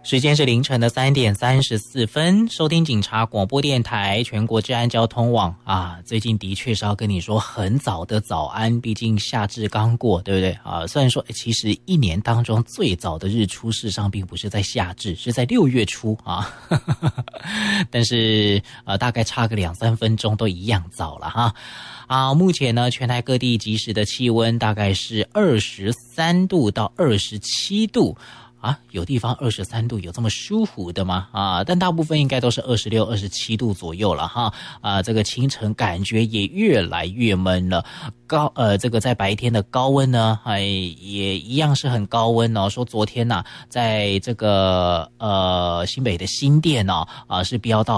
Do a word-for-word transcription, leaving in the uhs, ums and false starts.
时间是凌晨的三点三十四分，收听警察广播电台全国治安交通网啊。最近的确是要跟你说很早的早安，毕竟夏至刚过，对不对啊？虽然说其实一年当中最早的日出，事实上并不是在夏至，是在六月初啊。但是呃，大概差个两三分钟都一样早了哈。啊，目前呢，全台各地即时的气温大概是二十三度到二十七度。啊，有地方二十三度，有这么舒服的吗？啊，但大部分应该都是二十六、二十七度左右了哈。啊，这个清晨感觉也越来越闷了。高呃，这个在白天的高温呢，哎，也一样是很高温哦。说昨天呐、啊，在这个呃新北的新店哦，啊是飙到